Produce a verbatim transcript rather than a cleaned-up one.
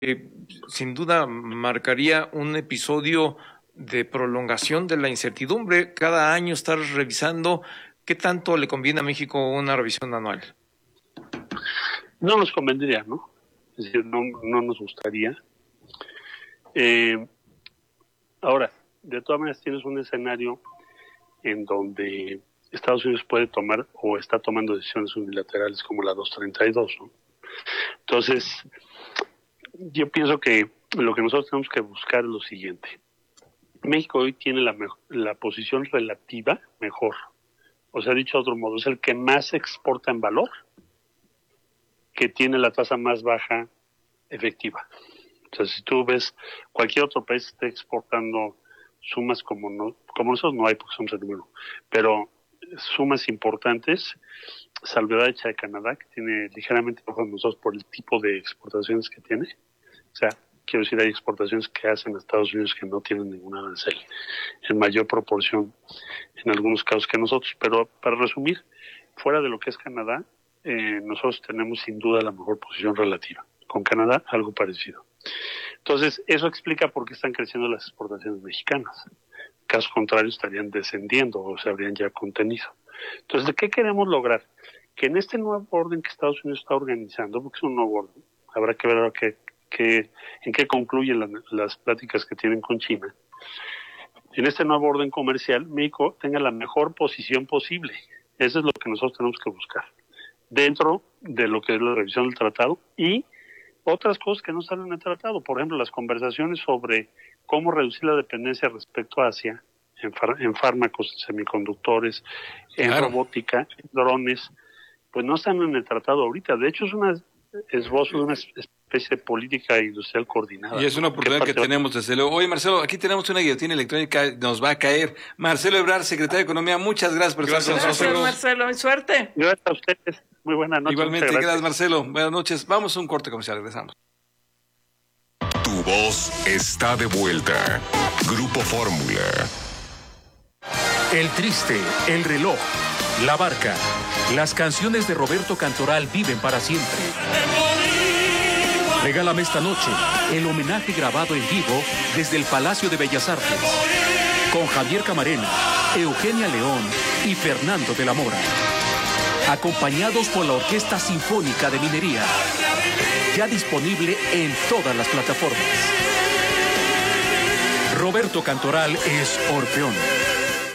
eh, sin duda marcaría un episodio de prolongación de la incertidumbre. Cada año estar revisando qué tanto le conviene a México una revisión anual. No nos convendría, ¿no? Es decir, no, no nos gustaría. Eh, ahora, de todas maneras tienes un escenario en donde Estados Unidos puede tomar o está tomando decisiones unilaterales como la doscientos treinta y dos, ¿no? Entonces, yo pienso que lo que nosotros tenemos que buscar es lo siguiente. México hoy tiene la, mejor, la posición relativa mejor. O sea, dicho de otro modo, es el que más exporta en valor, que tiene la tasa más baja efectiva. O sea, si tú ves cualquier otro país que esté exportando sumas como no, como nosotros no hay porque somos el número, pero sumas importantes, salvedad hecha de Canadá, que tiene ligeramente mejor de nosotros por el tipo de exportaciones que tiene. O sea, quiero decir, hay exportaciones que hacen a Estados Unidos que no tienen ningún arancel, en mayor proporción en algunos casos que nosotros. Pero para resumir, fuera de lo que es Canadá, eh, nosotros tenemos sin duda la mejor posición relativa. Con Canadá, algo parecido. Entonces, eso explica por qué están creciendo las exportaciones mexicanas. En caso contrario, estarían descendiendo o se habrían ya contenido. Entonces, ¿qué queremos lograr? Que en este nuevo orden que Estados Unidos está organizando, porque es un nuevo orden, habrá que ver ahora qué, qué, en qué concluyen la, las pláticas que tienen con China. En este nuevo orden comercial, México tenga la mejor posición posible. Eso es lo que nosotros tenemos que buscar. Dentro de lo que es la revisión del tratado y otras cosas que no salen en el tratado, por ejemplo, las conversaciones sobre cómo reducir la dependencia respecto a Asia, en, far, en fármacos, en semiconductores, en claro. robótica, en drones, pues no están en el tratado ahorita. De hecho, es una esbozo de una especie de política industrial coordinada. Y es una oportunidad que tenemos, desde luego. Oye, Marcelo, aquí tenemos una guillotina electrónica, nos va a caer. Marcelo Ebrard, secretario de Economía, muchas gracias por estar con nosotros. Gracias, Marcelo, y suerte. Gracias a ustedes. Muy buenas noches. Igualmente, gracias. gracias, Marcelo. Buenas noches. Vamos a un corte comercial, regresamos. Tu voz está de vuelta. Grupo Fórmula. El Triste, El Reloj, La Barca. Las canciones de Roberto Cantoral viven para siempre. Regálame esta noche el homenaje grabado en vivo desde el Palacio de Bellas Artes, con Javier Camarena, Eugenia León y Fernando de la Mora, acompañados por la Orquesta Sinfónica de Minería, ya disponible en todas las plataformas. Roberto Cantoral es Orfeón.